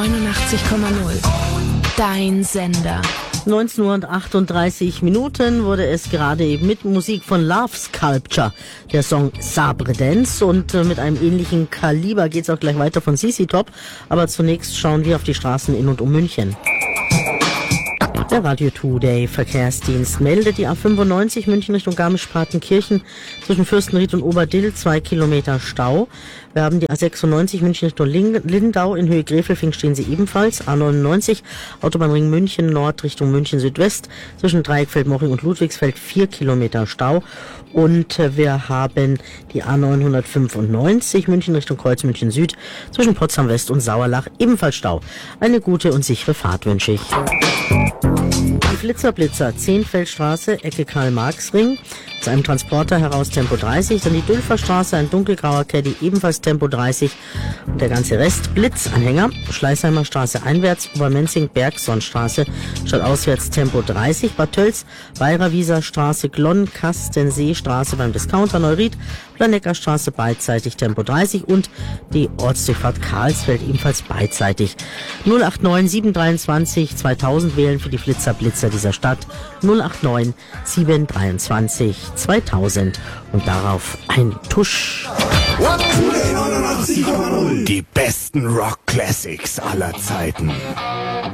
89,0. Dein Sender. 19:38 Uhr wurde es gerade eben mit Musik von Love Sculpture, der Song Sabre Dance, und mit einem ähnlichen Kaliber geht's auch gleich weiter von CC Top, aber zunächst schauen wir auf die Straßen in und um München. Der Radio Today Verkehrsdienst meldet die A95 München Richtung Garmisch-Partenkirchen zwischen Fürstenried und Oberdill 2 Kilometer Stau. Wir haben die A96 München Richtung Lindau in Höhe Gräfelfing stehen sie ebenfalls. A99 Autobahnring München Nord Richtung München Südwest zwischen Dreieckfeld-Moching und Ludwigsfeld 4 Kilometer Stau. Und wir haben die A995 München Richtung Kreuz München Süd zwischen Potsdam West und Sauerlach ebenfalls Stau. Eine gute und sichere Fahrt wünsche ich. Die Flitzer-Blitzer, Zehnfeldstraße, Ecke Karl-Marx-Ring, zu einem Transporter heraus Tempo 30, dann die Dülferstraße, ein dunkelgrauer Caddy, ebenfalls Tempo 30 und der ganze Rest Blitzanhänger, Schleißheimer Straße einwärts, Obermenzing, Bergsonstraße, statt auswärts Tempo 30, Bad Tölz, Bayrer-Wieser Straße, Glonn, Kastenseestraße beim Discounter Neuried, Planeggerstraße beidseitig Tempo 30 und die Ortsdurchfahrt Karlsfeld ebenfalls beidseitig. 089 723 2000 wählen für die Flitzer-Blitzer dieser Stadt, 089 723 2000 und darauf ein Tusch. Die besten Rock-Classics aller Zeiten.